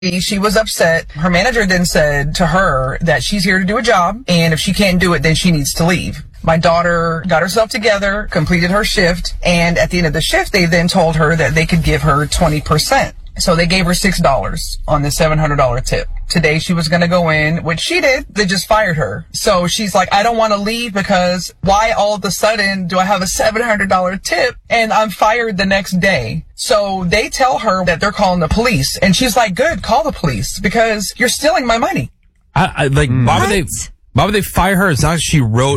She was upset. Her manager then said to her that she's here to do a job, and if she can't do it, then she needs to leave. My daughter got herself together, completed her shift, and at the end of the shift, they then told her that they could give her 20%. So they gave her $6 on the $700 tip. Today she was going to go in, which she did. They just fired her. So she's like, I don't want to leave because why all of a sudden do I have a $700 tip and I'm fired the next day? So they tell her that they're calling the police. And she's like, good, call the police because you're stealing my money. Why would they fire her? It's not like she wrote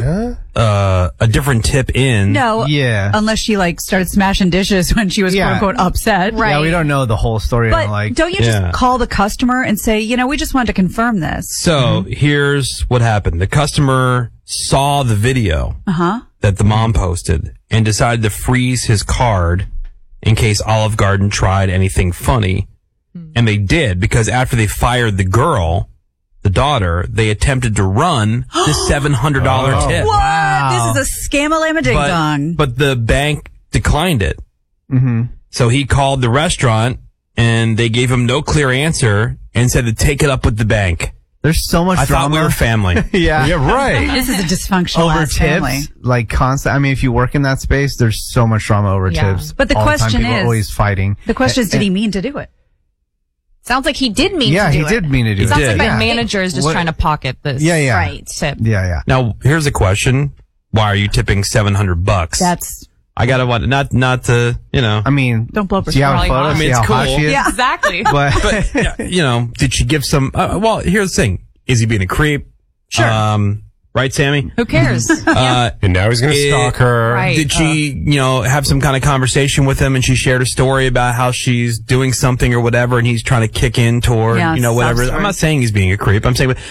a different tip in. No. Yeah. Unless she started smashing dishes when she was quote unquote upset. Right. Yeah, we don't know the whole story. But don't you just call the customer and say, we just wanted to confirm this? So here's what happened. The customer saw the video that the mom posted and decided to freeze his card in case Olive Garden tried anything funny. And they did because after they fired the girl, the daughter, they attempted to run the $700 tip. What? Wow. This is a scam-a-lama-ding-dong. But the bank declined it. Mm-hmm. So he called the restaurant, and they gave him no clear answer and said to take it up with the bank. There's so much drama. I thought we were family. Yeah, right. This is a dysfunctional over tips, family. Constant. I mean, if you work in that space, there's so much drama over tips. But the question People are always fighting. The question is, did he mean to do it? Sounds like he did mean to do it. Yeah, he did mean to do it. Sounds like my manager is just trying to pocket this. Yeah. Right. Tip. Yeah. Now, here's a question. Why are you tipping $700? That's... I gotta want, not to, I mean... Don't blow up her Do you have a photo? I mean, it's cool. Yeah, exactly. But did she give some, well, here's the thing. Is he being a creep? Sure. Right, Sammy? Who cares? And now he's going to stalk her. Right. Did she, have some kind of conversation with him and she shared a story about how she's doing something or whatever and he's trying to kick in toward, whatever. I'm not saying he's being a creep. I'm saying,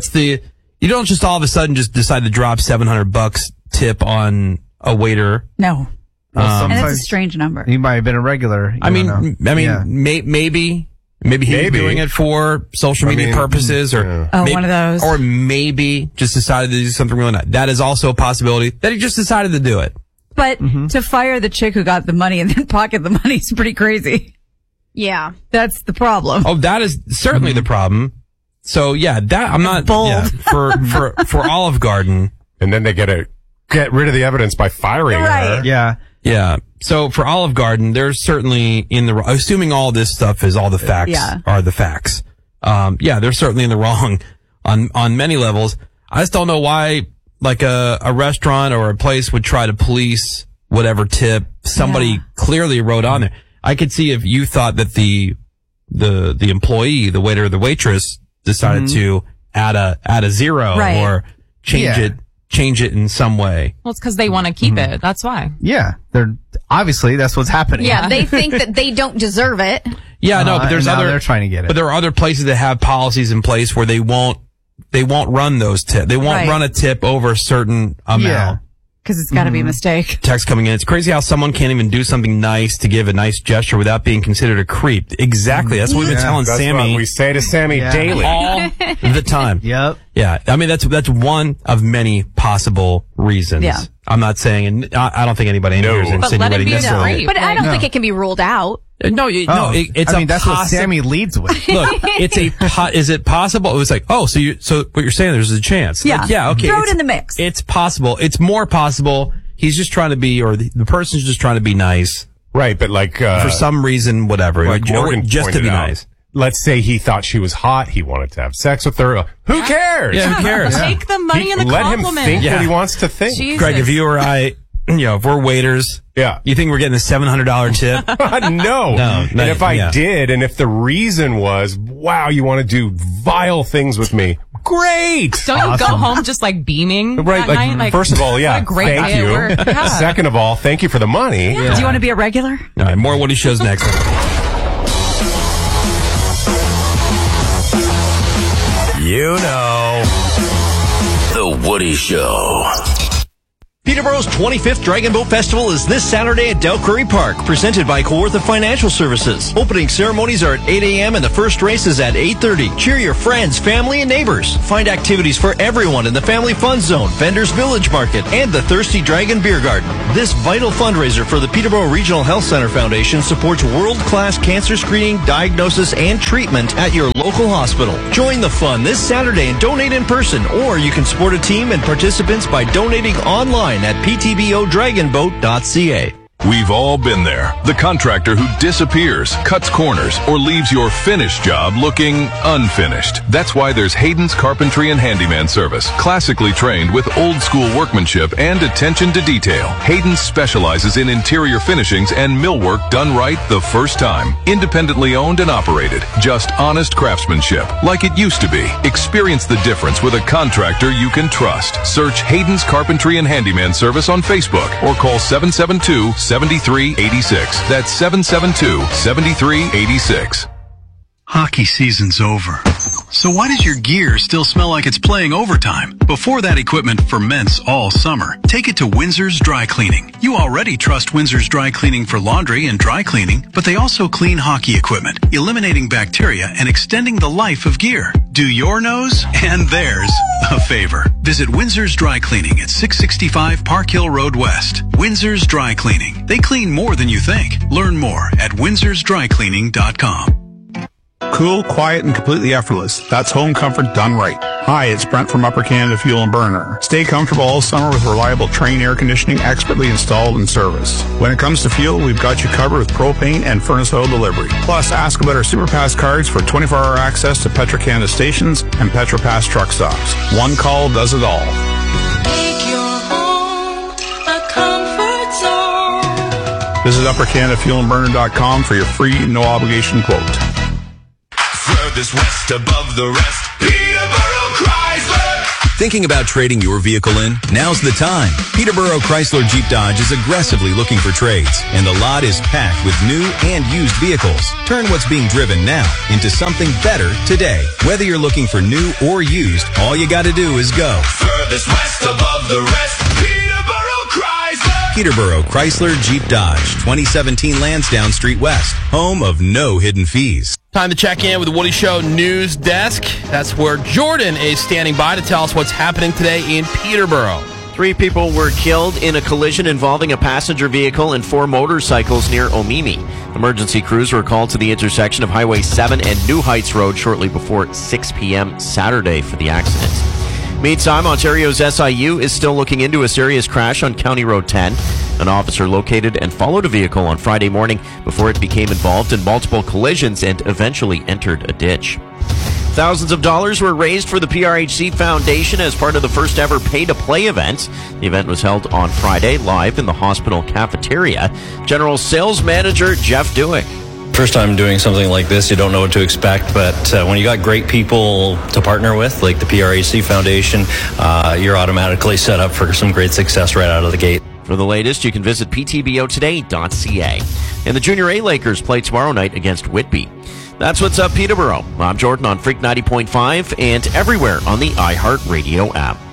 you don't just all of a sudden just decide to drop $700 tip on a waiter. No. And it's a strange number. He might have been a regular. Maybe he's doing it for social media purposes or one of those. Or maybe just decided to do something really nice. That is also a possibility that he just decided to do it. But to fire the chick who got the money and then pocket the money is pretty crazy. Yeah. That's the problem. Oh, that is certainly the problem. So I'm not bold for Olive Garden. And then they get rid of the evidence by firing her. Yeah. Yeah. So for Olive Garden, there's certainly assuming all this stuff is all the facts are the facts. They're certainly in the wrong on many levels. I just don't know why a restaurant or a place would try to police whatever tip somebody clearly wrote on there. I could see if you thought that the employee, the waiter or the waitress decided to add a zero or change it in some way. Well, it's because they want to keep it. That's why. Yeah. Obviously that's what's happening. Yeah. They think that they don't deserve it. Yeah, no, but they're trying to get it. But there are other places that have policies in place where they won't run those tips. They won't run a tip over a certain amount. Yeah. Because it's got to be a mistake. Text coming in. It's crazy how someone can't even do something nice to give a nice gesture without being considered a creep. Exactly. That's what we've been telling That's Sammy. What we say to Sammy daily. All the time. Yep. Yeah. I mean, that's one of many possible reasons. Yeah. I'm not saying, and I don't think anybody in here is insinuating necessarily. But I don't think it can be ruled out. That's what Sammy leads with. Look, is it possible? It was like, so what you're saying, there's a chance. Yeah. Like, yeah, okay. Throw it in the mix. It's possible. It's more possible. He's just trying to be, or the person's just trying to be nice. Right, but for some reason, whatever. Like Morgan just to be nice. Let's say he thought she was hot. He wanted to have sex with her. Who cares? Yeah, who cares? Take the money and the compliment. Let him think what he wants to think. Jesus. Greg, if you or I, if we're waiters, you think we're getting a $700 tip? No. And if I did, and if the reason was, wow, you want to do vile things with me, great. Don't you go home just beaming right, that night? First of all, what a great thank day you. at work. Yeah. Second of all, thank you for the money. Yeah. Do you want to be a regular? All right, more Woody shows next. The Woody Show. Peterborough's 25th Dragon Boat Festival is this Saturday at Dell Curry Park, presented by Kawartha Financial Services. Opening ceremonies are at 8 a.m. and the first race is at 8:30. Cheer your friends, family, and neighbors. Find activities for everyone in the Family Fun Zone, Vendors Village Market, and the Thirsty Dragon Beer Garden. This vital fundraiser for the Peterborough Regional Health Center Foundation supports world-class cancer screening, diagnosis, and treatment at your local hospital. Join the fun this Saturday and donate in person, or you can support a team and participants by donating online at ptbodragonboat.ca. We've all been there. The contractor who disappears, cuts corners, or leaves your finished job looking unfinished. That's why there's Hayden's Carpentry and Handyman Service. Classically trained with old school workmanship and attention to detail, Hayden's specializes in interior finishings and millwork done right the first time. Independently owned and operated. Just honest craftsmanship, like it used to be. Experience the difference with a contractor you can trust. Search Hayden's Carpentry and Handyman Service on Facebook or call 772-7386. That's 772-7386. Hockey season's over. So why does your gear still smell like it's playing overtime? Before that equipment ferments all summer, take it to Windsor's Dry Cleaning. You already trust Windsor's Dry Cleaning for laundry and dry cleaning, but they also clean hockey equipment, eliminating bacteria and extending the life of gear. Do your nose and theirs a favor. Visit Windsor's Dry Cleaning at 665 Park Hill Road West. Windsor's Dry Cleaning. They clean more than you think. Learn more at windsorsdrycleaning.com. Cool, quiet, and completely effortless. That's home comfort done right. Hi, it's Brent from Upper Canada Fuel and Burner. Stay comfortable all summer with reliable Trane air conditioning expertly installed and serviced. When it comes to fuel, we've got you covered with propane and furnace oil delivery. Plus, ask about our SuperPass cards for 24-hour access to Petro-Canada stations and PetroPass truck stops. One call does it all. Make your home a comfort zone. Visit UpperCanadaFuelandBurner.com for your free, no-obligation quote. Furthest west above the rest, Peterborough Chrysler. Thinking about trading your vehicle in? Now's the time. Peterborough Chrysler Jeep Dodge is aggressively looking for trades, and the lot is packed with new and used vehicles. Turn what's being driven now into something better today. Whether you're looking for new or used, all you gotta do is go. Furthest west above the rest, Peterborough Chrysler. Peterborough Chrysler Jeep Dodge, 2017 Lansdowne Street West, home of no hidden fees. Time to check in with the Woody Show News Desk. That's where Jordan is standing by to tell us what's happening today in Peterborough. 3 people were killed in a collision involving a passenger vehicle and 4 motorcycles near Omimi. Emergency crews were called to the intersection of Highway 7 and New Heights Road shortly before 6 p.m. Saturday for the accident. Meantime, Ontario's SIU is still looking into a serious crash on County Road 10. An officer located and followed a vehicle on Friday morning before it became involved in multiple collisions and eventually entered a ditch. Thousands of dollars were raised for the PRHC Foundation as part of the first ever pay-to-play event. The event was held on Friday live in the hospital cafeteria. General Sales Manager Jeff Dewick. First time doing something like this, you don't know what to expect, but when you got great people to partner with, like the PRHC Foundation, you're automatically set up for some great success right out of the gate. For the latest, you can visit ptbotoday.ca. And the Junior A Lakers play tomorrow night against Whitby. That's what's up, Peterborough. I'm Jordan on Freak 90.5 and everywhere on the iHeartRadio app.